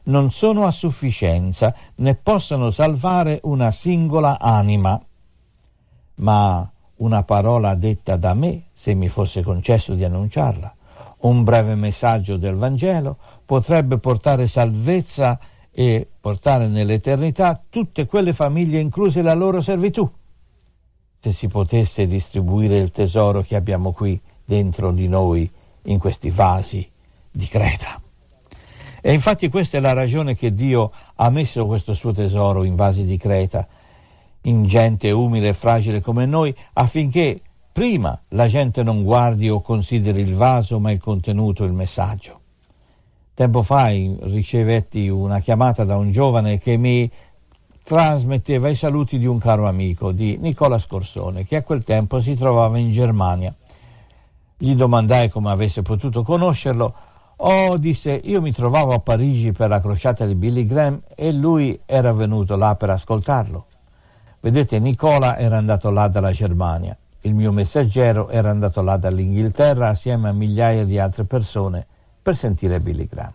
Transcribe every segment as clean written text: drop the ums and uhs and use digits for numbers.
non sono a sufficienza, né possono salvare una singola anima. Ma una parola detta da me, se mi fosse concesso di annunciarla, un breve messaggio del Vangelo, potrebbe portare salvezza e portare nell'eternità tutte quelle famiglie, incluse la loro servitù. Se si potesse distribuire il tesoro che abbiamo qui dentro di noi, in questi vasi di Creta. E infatti questa è la ragione che Dio ha messo questo suo tesoro in vasi di Creta, in gente umile e fragile come noi, affinché prima la gente non guardi o consideri il vaso, ma il contenuto, il messaggio. Tempo fa ricevetti una chiamata da un giovane che mi trasmetteva i saluti di un caro amico, di Nicola Scorsone, che a quel tempo si trovava in Germania. Gli domandai come avesse potuto conoscerlo. Oh, disse, io mi trovavo a Parigi per la crociata di Billy Graham e lui era venuto là per ascoltarlo. Vedete, Nicola era andato là dalla Germania, il mio messaggero era andato là dall'Inghilterra assieme a migliaia di altre persone per sentire Billy Graham.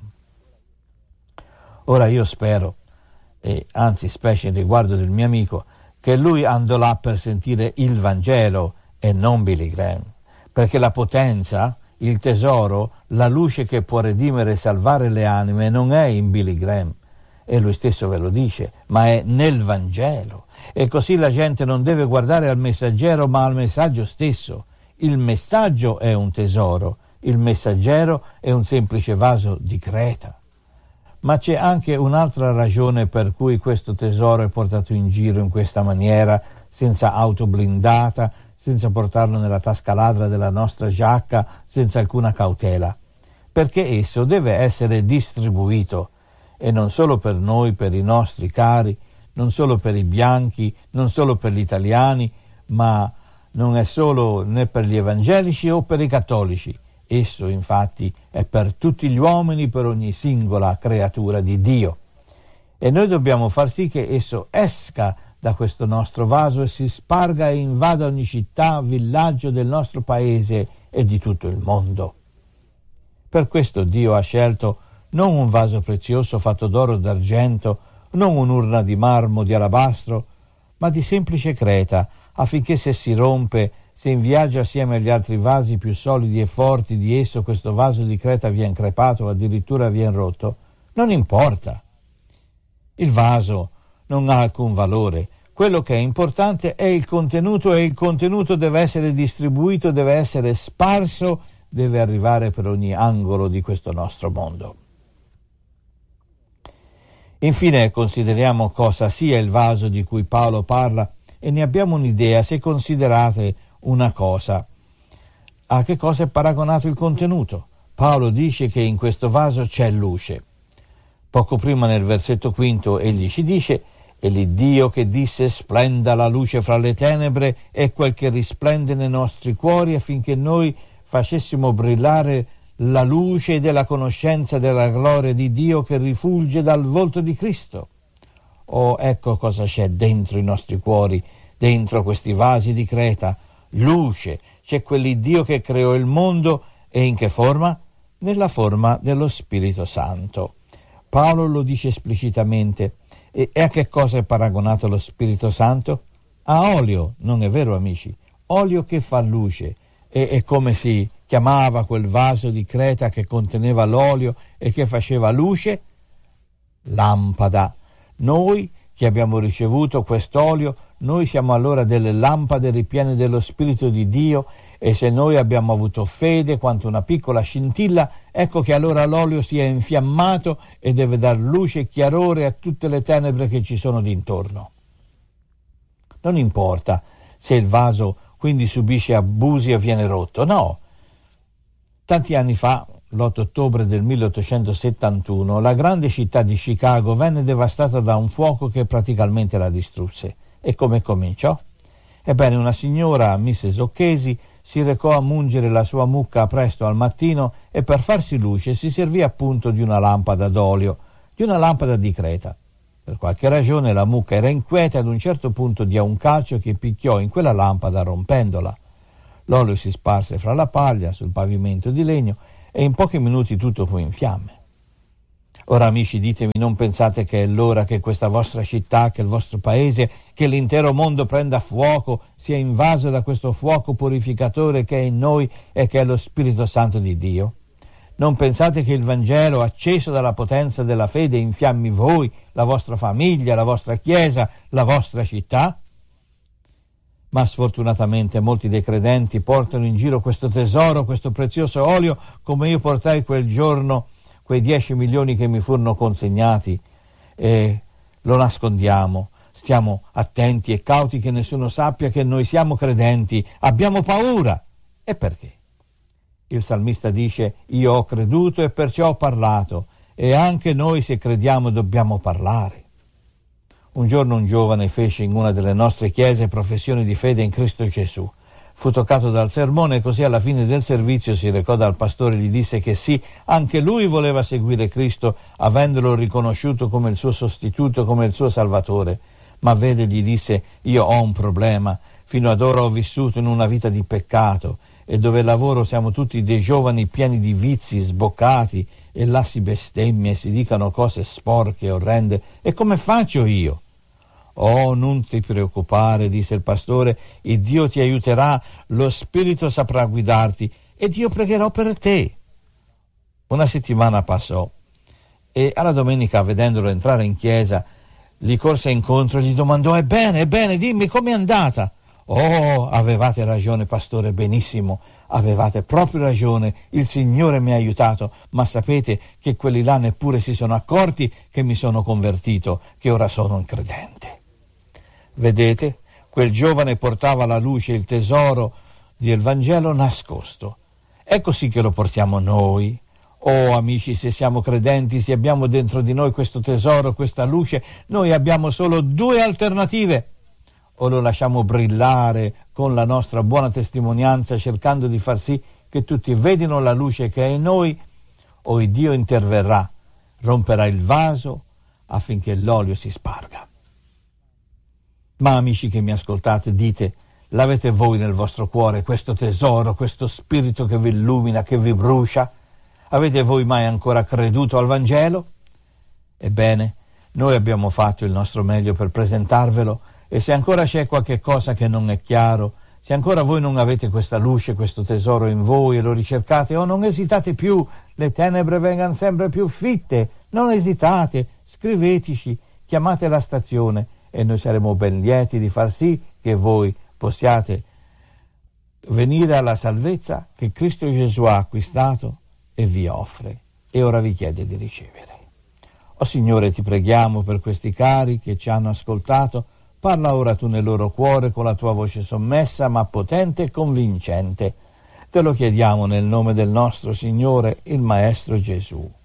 Ora io spero, e anzi specie riguardo del mio amico, che lui andò là per sentire il Vangelo e non Billy Graham, perché la potenza, il tesoro, la luce che può redimere e salvare le anime non è in Billy Graham, e lui stesso ve lo dice, ma è nel Vangelo. E così la gente non deve guardare al messaggero, ma al messaggio stesso. Il messaggio è un tesoro, il messaggero è un semplice vaso di Creta. Ma c'è anche un'altra ragione per cui questo tesoro è portato in giro in questa maniera, senza auto blindata, senza portarlo nella tasca ladra della nostra giacca, senza alcuna cautela. Perché esso deve essere distribuito, e non solo per noi, per i nostri cari, non solo per i bianchi, non solo per gli italiani, ma non è solo né per gli evangelici o per i cattolici. Esso infatti è per tutti gli uomini, per ogni singola creatura di Dio. E noi dobbiamo far sì che esso esca da questo nostro vaso e si sparga e invada ogni città, villaggio del nostro paese e di tutto il mondo. Per questo Dio ha scelto non un vaso prezioso fatto d'oro o d'argento, non un'urna di marmo, di alabastro, ma di semplice creta, affinché se si rompe, se in viaggio assieme agli altri vasi più solidi e forti di esso questo vaso di creta viene crepato o addirittura viene rotto, non importa. Il vaso non ha alcun valore. Quello che è importante è il contenuto, e il contenuto deve essere distribuito, deve essere sparso, deve arrivare per ogni angolo di questo nostro mondo. Infine consideriamo cosa sia il vaso di cui Paolo parla e ne abbiamo un'idea se considerate una cosa. A che cosa è paragonato il contenuto? Paolo dice che in questo vaso c'è luce. Poco prima nel versetto 5 egli ci dice: «E l'Iddio che disse splenda la luce fra le tenebre è quel che risplende nei nostri cuori affinché noi facessimo brillare la luce della conoscenza della gloria di Dio che rifulge dal volto di Cristo». Oh, ecco cosa c'è dentro i nostri cuori, dentro questi vasi di creta. Luce. C'è quell'Iddio che creò il mondo, e in che forma? Nella forma dello Spirito Santo. Paolo lo dice esplicitamente. E a che cosa è paragonato lo Spirito Santo? A olio, non è vero amici? Olio che fa luce. E come si chiamava quel vaso di creta che conteneva l'olio e che faceva luce? Lampada. Noi che abbiamo ricevuto quest'olio, noi siamo allora delle lampade ripiene dello Spirito di Dio, e se noi abbiamo avuto fede quanto una piccola scintilla, ecco che allora l'olio si è infiammato e deve dar luce e chiarore a tutte le tenebre che ci sono d'intorno. Non importa se il vaso quindi subisce abusi e viene rotto, no. Tanti anni fa, l'8 ottobre del 1871, la grande città di Chicago venne devastata da un fuoco che praticamente la distrusse. E come cominciò? Ebbene, una signora, Mrs. O'Casey, si recò a mungere la sua mucca presto al mattino e per farsi luce si servì appunto di una lampada d'olio, di una lampada di creta. Per qualche ragione la mucca era inquieta e ad un certo punto diede un calcio che picchiò in quella lampada rompendola. L'olio si sparse fra la paglia sul pavimento di legno e in pochi minuti tutto fu in fiamme. Ora, amici, ditemi, non pensate che è l'ora che questa vostra città, che il vostro paese, che l'intero mondo prenda fuoco, sia invaso da questo fuoco purificatore che è in noi e che è lo Spirito Santo di Dio? Non pensate che il Vangelo, acceso dalla potenza della fede, infiammi voi, la vostra famiglia, la vostra chiesa, la vostra città? Ma sfortunatamente molti dei credenti portano in giro questo tesoro, questo prezioso olio, come io portai quel giorno quei 10 milioni che mi furono consegnati, e lo nascondiamo. Stiamo attenti e cauti che nessuno sappia che noi siamo credenti. Abbiamo paura. E perché? Il salmista dice: io ho creduto e perciò ho parlato, e anche noi, se crediamo, dobbiamo parlare. Un giorno un giovane fece in una delle nostre chiese professione di fede in Cristo Gesù. Fu toccato dal sermone e così alla fine del servizio si recò dal pastore e gli disse che sì, anche lui voleva seguire Cristo, avendolo riconosciuto come il suo sostituto, come il suo salvatore. Ma vede, gli disse, io ho un problema. Fino ad ora ho vissuto in una vita di peccato, e dove lavoro siamo tutti dei giovani pieni di vizi, sboccati, e là si bestemmia e si dicano cose sporche e orrende. E come faccio io? Oh, non ti preoccupare, disse il pastore, il Dio ti aiuterà, lo Spirito saprà guidarti ed io pregherò per te. Una settimana passò e alla domenica, vedendolo entrare in chiesa, gli corse incontro e gli domandò: ebbene, dimmi com'è andata? Oh, avevate ragione, pastore, benissimo, avevate proprio ragione, il Signore mi ha aiutato, ma sapete che quelli là neppure si sono accorti che mi sono convertito, che ora sono un credente. Vedete, quel giovane portava alla luce il tesoro del Vangelo nascosto. È così che lo portiamo noi. Oh, amici, se siamo credenti, se abbiamo dentro di noi questo tesoro, questa luce, noi abbiamo solo due alternative. O lo lasciamo brillare con la nostra buona testimonianza, cercando di far sì che tutti vedino la luce che è in noi, o il Dio interverrà, romperà il vaso affinché l'olio si sparga. Ma amici che mi ascoltate, dite, l'avete voi nel vostro cuore questo tesoro, questo spirito che vi illumina, che vi brucia? Avete voi mai ancora creduto al Vangelo? Ebbene, noi abbiamo fatto il nostro meglio per presentarvelo, e se ancora c'è qualche cosa che non è chiaro, se ancora voi non avete questa luce, questo tesoro in voi e lo ricercate, non esitate più, le tenebre vengano sempre più fitte, non esitate, scriveteci, chiamate la stazione e noi saremo ben lieti di far sì che voi possiate venire alla salvezza che Cristo Gesù ha acquistato e vi offre e ora vi chiede di ricevere. O Signore, ti preghiamo per questi cari che ci hanno ascoltato. Parla ora tu nel loro cuore con la tua voce sommessa ma potente e convincente. Te lo chiediamo nel nome del nostro Signore, il Maestro Gesù.